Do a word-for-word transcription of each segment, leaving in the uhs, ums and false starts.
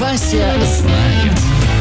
Вася знает.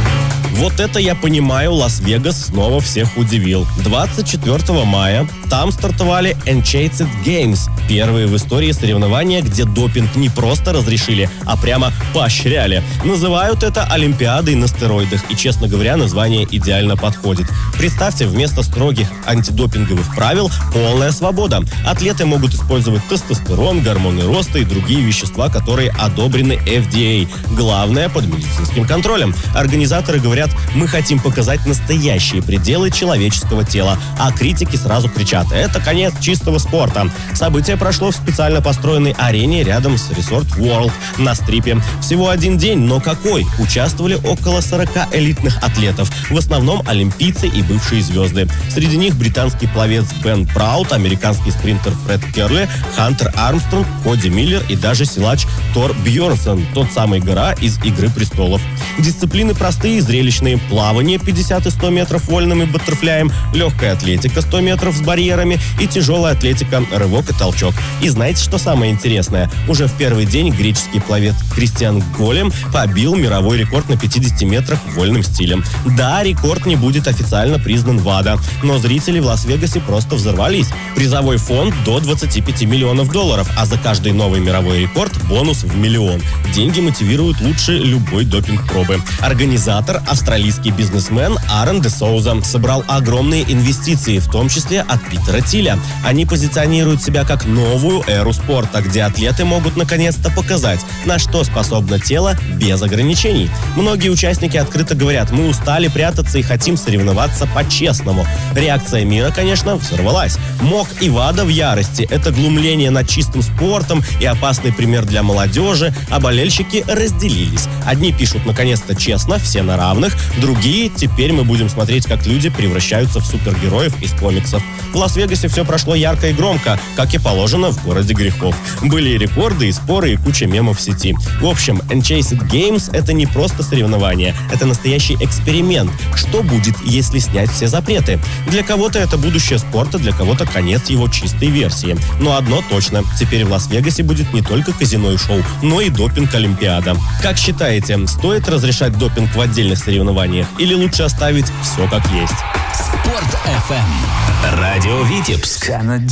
Вот это я понимаю, Лас-Вегас снова всех удивил. двадцать четвёртого мая там стартовали Enchanted Games. Первые в истории соревнования, где допинг не просто разрешили, а прямо поощряли. Называют это Олимпиадой на стероидах. И, честно говоря, название идеально подходит. Представьте, вместо строгих антидопинговых правил полная свобода. Атлеты могут использовать тестостерон, гормоны роста и другие вещества, которые одобрены эф ди эй. Главное, под медицинским контролем. Организаторы говорят, мы хотим показать настоящие пределы человеческого тела, а критики сразу кричат, это конец чистого спорта. Событие прошло в специально построенной арене рядом с Resort World на Стрипе. Всего один день, но какой? Участвовали около сорока элитных атлетов, в основном олимпийцы и бывшие звезды. Среди них британский пловец Бен Праут, американский спринтер Фред Керли, Хантер Армстронг, Коди Миллер и даже силач Тор Бьернсон, тот самый гора из «Игры престолов». Дисциплины простые и зрелищные. Плавание пятьдесят и сто метров вольным и баттерфляем, легкая атлетика сто метров с барьерами и тяжелая атлетика рывок и толчок. И знаете, что самое интересное? Уже в первый день греческий пловец Кристиан Голем побил мировой рекорд на пятидесяти метрах вольным стилем. Да, рекорд не будет официально признан ВАДА, но зрители в Лас-Вегасе просто взорвались. Призовой фонд до двадцати пяти миллионов долларов, а за каждый новый мировой рекорд бонус в миллион. Деньги мотивируют лучше любой допинг-пробы. Организатор, австралийский бизнесмен Аарон де Соуза, собрал огромные инвестиции, в том числе от Питера Тиля. Они позиционируют себя как новую эру спорта, где атлеты могут наконец-то показать, на что способно тело без ограничений. Многие участники открыто говорят, мы устали прятаться и хотим соревноваться по-честному. Реакция мира, конечно, взорвалась. МОК и ВАДА в ярости. Это глумление над чистым спортом и опасный пример для молодежи, а болельщики разделились. Одни пишут, наконец-то честно, все на равных, другие, теперь мы будем смотреть, как люди превращаются в супергероев из комиксов. В Лас-Вегасе все прошло ярко и громко, как и положено в городе грехов. Были и рекорды, и споры, и куча мемов в сети. В общем, Enchanted Games — это не просто соревнование, это настоящий эксперимент. Что будет, если снять все запреты? Для кого-то это будущее спорта, для кого-то конец его чистой версии. Но одно точно, теперь в Лас-Вегасе будет не только казино и шоу, но и допинг-олимпиада. Как считаете, стоит разрешать допинг в отдельных соревнованиях или лучше оставить все как есть? Спорт эф эм. Радио Витебск.